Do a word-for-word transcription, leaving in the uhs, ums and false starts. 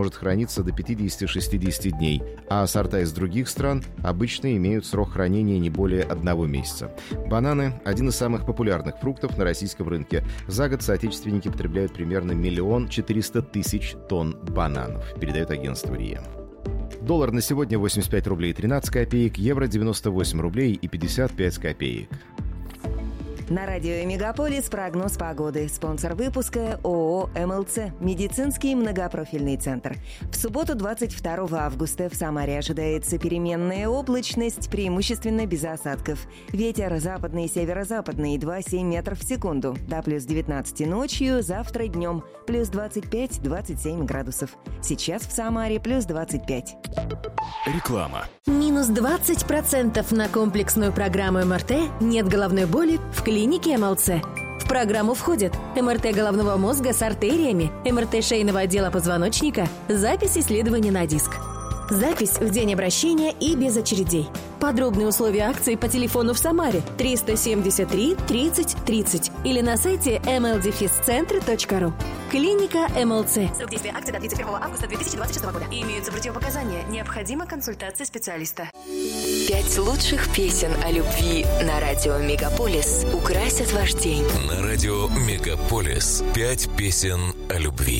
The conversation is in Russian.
может храниться до пятьдесят-шестьдесят дней, а сорта из других стран обычно имеют срок хранения не более одного месяца. Бананы – один из самых популярных фруктов на российском рынке. За год соотечественники потребляют примерно миллион четыреста тысяч тонн бананов, передает агентство РИА. Доллар на сегодня восемьдесят пять рублей тринадцать копеек, евро девяносто восемь рублей и пятьдесят пять копеек. На радио «Мегаполис» прогноз погоды. Спонсор выпуска ООО «МЛЦ» – медицинский многопрофильный центр. В субботу, двадцать второго августа, в Самаре ожидается переменная облачность, преимущественно без осадков. Ветер западный и северо-западный два целых семь десятых метров в секунду. До плюс девятнадцати ночью, завтра днем плюс двадцать пять - двадцать семь градусов. Сейчас в Самаре плюс двадцать пять. Реклама. Минус двадцать процентов на комплексную программу эм эр тэ «Нет головной боли» в клинике эм эл цэ. В программу входят эм эр тэ головного мозга с артериями, эм эр тэ шейного отдела позвоночника, запись исследования на диск. Запись в день обращения и без очередей. Подробные условия акции по телефону в Самаре триста семьдесят три тридцать тридцать или на сайте эм эл дефис центр точка ру. Клиника эм эл цэ. Срок действия акции до тридцать первого августа две тысячи двадцать шестого года. Имеются противопоказания. Необходима консультация специалиста. Пять лучших песен о любви на радио «Мегаполис» украсят ваш день. На радио «Мегаполис» пять песен о любви.